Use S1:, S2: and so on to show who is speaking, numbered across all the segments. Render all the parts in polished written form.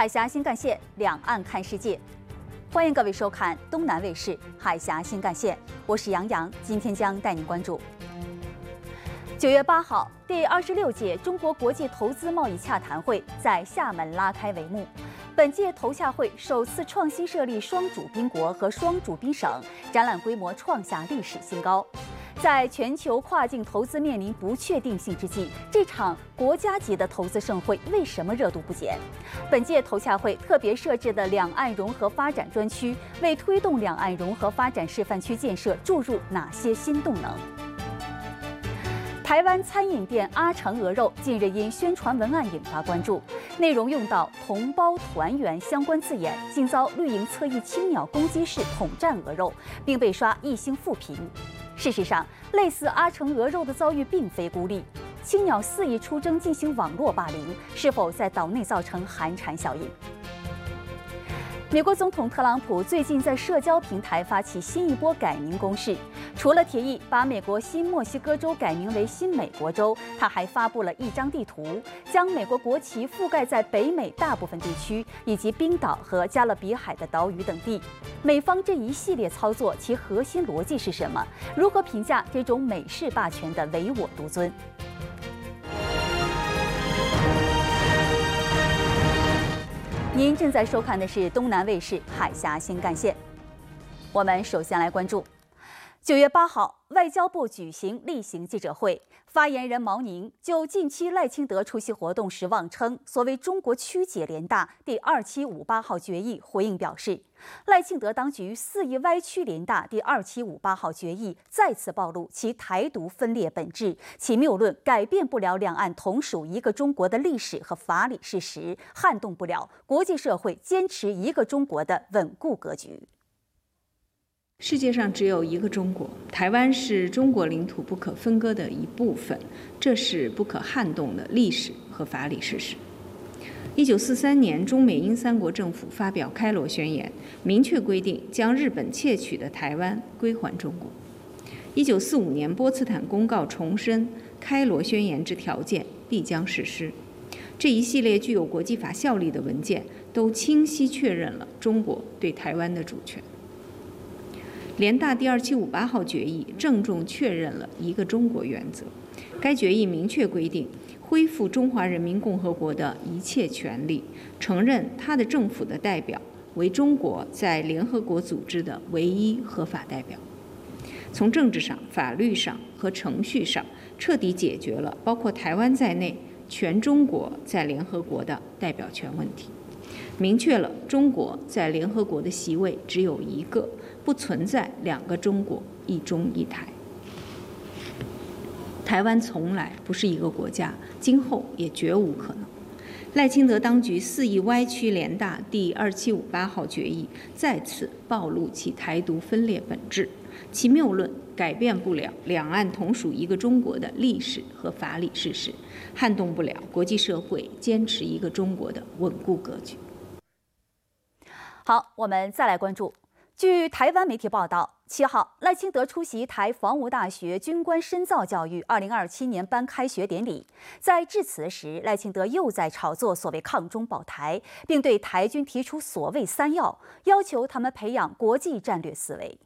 S1: 海峡新干线，两岸看世界。欢迎各位收看东南卫视海峡新干线，我是杨洋，今天将带您关注。9月8号，第26届中国国际投资贸易洽谈会在厦门拉开帷幕。本届投洽会首次创新设立双主宾国和双主宾省，展览规模创下历史新高。在全球跨境投资面临不确定性之际，这场国家级的投资盛会为什么热度不减？本届投洽会特别设置的两岸融合发展专区，为推动两岸融合发展示范区建设注入哪些新动能？台湾餐饮店阿成鹅肉近日因宣传文案引发关注，内容用到“同胞团圆”相关字眼，竟遭绿营侧翼青鸟攻击式统战鹅肉，并被刷1星负评。事实上，类似阿成鹅肉的遭遇并非孤立，青鸟肆意出征进行网络霸凌，是否在岛内造成寒蝉效应？美国总统特朗普最近在社交平台发起新一波改名攻势，除了提议把美国新墨西哥州改名为新美国州，他还发布了一张地图，将美国国旗覆盖在北美大部分地区，以及冰岛和加勒比海的岛屿等地。美方这一系列操作，其核心逻辑是什么？如何评价这种美式霸权的唯我独尊？您正在收看的是东南卫视海峡新干线。我们首先来关注9月8号，外交部举行例行记者会，发言人毛宁就近期赖清德出席活动时妄称所谓中国曲解联大第2758号决议回应表示，赖清德当局肆意歪曲联大第2758号决议，再次暴露其台独分裂本质，其谬论改变不了两岸同属一个中国的历史和法理事实，撼动不了国际社会坚持一个中国的稳固格局。
S2: 世界上只有一个中国，台湾是中国领土不可分割的一部分，这是不可撼动的历史和法理事实。1943年，中美英三国政府发表开罗宣言，明确规定将日本窃取的台湾归还中国。1945年，波茨坦公告重申开罗宣言之条件，必将实施。这一系列具有国际法效力的文件，都清晰确认了中国对台湾的主权。联大第2758号决议郑重确认了一个中国原则。该决议明确规定，恢复中华人民共和国的一切权利，承认他的政府的代表为中国在联合国组织的唯一合法代表。从政治上、法律上和程序上，彻底解决了包括台湾在内全中国在联合国的代表权问题，明确了中国在联合国的席位只有一个，不存在两个中国，一中一台。台湾从来不是一个国家，今后也绝无可能。赖清德当局肆意歪曲联大第2758号决议，再次暴露其台独分裂本质，其谬论改变不了两岸同属一个中国的历史和法理事实，撼动不了国际社会坚持一个中国的稳固格局。
S1: 好，我们再来关注。据台湾媒体报道，7号，赖清德出席台防务大学军官深造教育2027年班开学典礼，在致辞时，赖清德又在炒作所谓抗中保台，并对台军提出所谓3要，要求他们培养国际战略思维。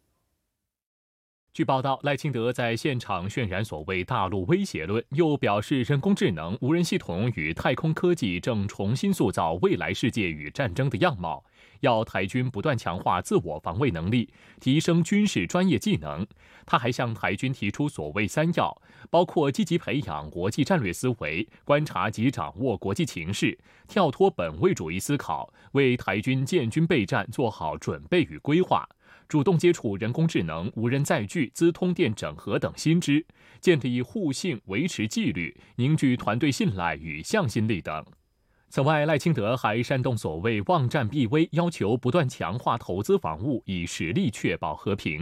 S3: 据报道，赖清德在现场渲染所谓大陆威胁论，又表示人工智能、无人系统与太空科技正重新塑造未来世界与战争的样貌，要台军不断强化自我防卫能力，提升军事专业技能。他还向台军提出所谓3要，包括积极培养国际战略思维，观察及掌握国际情势，跳脱本位主义思考，为台军建军备战做好准备与规划，主动接触人工智能、无人载具、资通电整合等新知，建立互信、维持纪律、凝聚团队信赖与向心力等。此外，赖清德还煽动所谓望战必危，要求不断强化投资防务，以实力确保和平。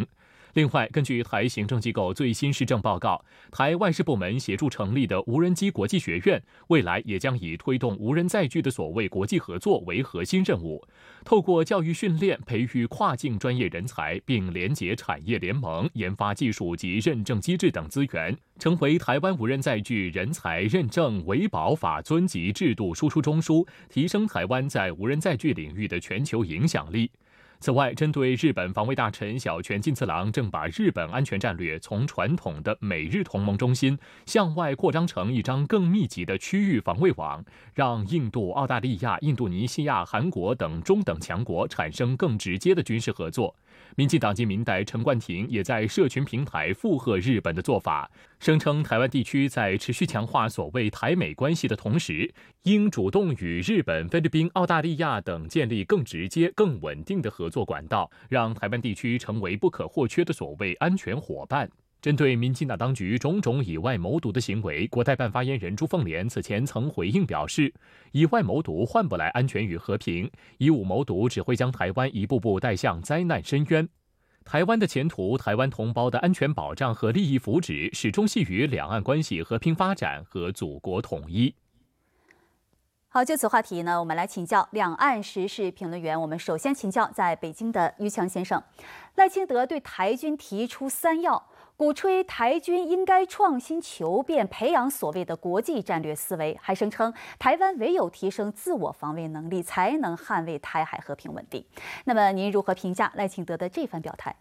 S3: 另外，根据台行政机构最新施政报告，台外事部门协助成立的无人机国际学院，未来也将以推动无人载具的所谓国际合作为核心任务，透过教育训练，培育跨境专业人才，并连结产业联盟、研发技术及认证机制等资源，成为台湾无人载具人才认证、维保法遵及制度输出中枢，提升台湾在无人载具领域的全球影响力。此外，针对日本防卫大臣小泉进次郎正把日本安全战略从传统的美日同盟中心向外扩张成一张更密集的区域防卫网，让印度、澳大利亚、印度尼西亚、韩国等中等强国产生更直接的军事合作。民进党籍民代陈冠廷也在社群平台附和日本的做法，声称台湾地区在持续强化所谓台美关系的同时，应主动与日本、菲律宾、澳大利亚等建立更直接、更稳定的合作管道，让台湾地区成为不可或缺的所谓安全伙伴。针对民进党当局种种以外谋独的行为，国台办发言人朱凤莲此前曾回应表示，以外谋独换不来安全与和平，以武谋独只会将台湾一步步带向灾难深渊。台湾的前途、台湾同胞的安全保障和利益福祉，始终系于两岸关系和平发展和祖国统一。
S1: 好，就此话题呢，我们来请教两岸时事评论员。我们首先请教在北京的于强先生。赖清德对台军提出3要，鼓吹台军应该创新求变，培养所谓的国际战略思维，还声称台湾唯有提升自我防卫能力，才能捍卫台海和平稳定。那么您如何评价赖清德的这番表态？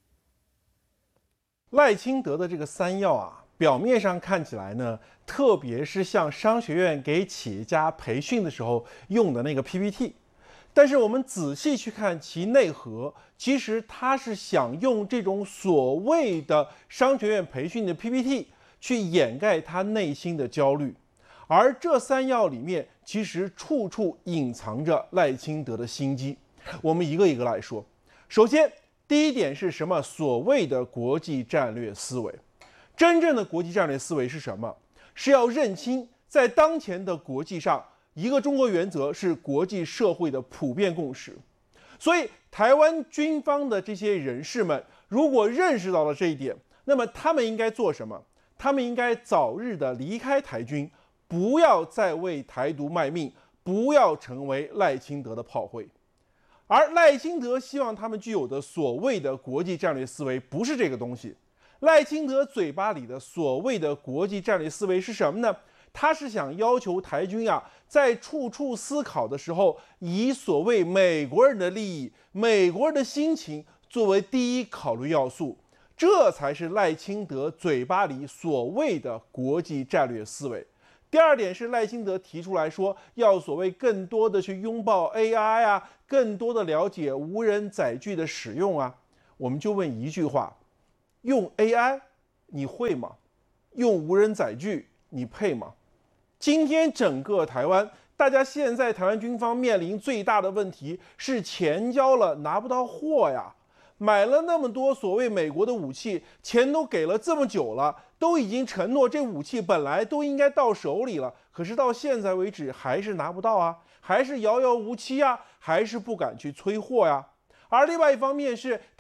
S4: 赖清德的这个3要啊，表面上看起来呢，特别是像商学院给企业家培训的时候用的那个 PPT， 但是我们仔细去看其内核，其实他是想用这种所谓的商学院培训的 PPT 去掩盖他内心的焦虑，而这3要里面其实处处隐藏着赖清德的心机。我们一个一个来说。首先，第一点是什么？所谓的国际战略思维。真正的国际战略思维是什么？是要认清在当前的国际上，一个中国原则是国际社会的普遍共识。所以台湾军方的这些人士们如果认识到了这一点，那么他们应该做什么？他们应该早日的离开台军，不要再为台独卖命，不要成为赖清德的炮灰。而赖清德希望他们具有的所谓的国际战略思维不是这个东西。赖清德嘴巴里的所谓的国际战略思维是什么呢？他是想要求台军啊，在处处思考的时候，以所谓美国人的利益、美国人的心情作为第一考虑要素，这才是赖清德嘴巴里所谓的国际战略思维。第二点是赖清德提出来说，要所谓更多的去拥抱 AI 啊，更多的了解无人载具的使用啊。我们就问一句话：用 AI 你会吗？用无人载具你配吗？今天整个台湾，大家现在台湾军方面临最大的问题是钱交了拿不到货呀。买了那么多所谓美国的武器，钱都给了这么久了，都已经承诺这武器本来都应该到手里了，可是到现在为止还是拿不到啊，还是遥遥无期啊，还是不敢去催货呀。而另外一方面是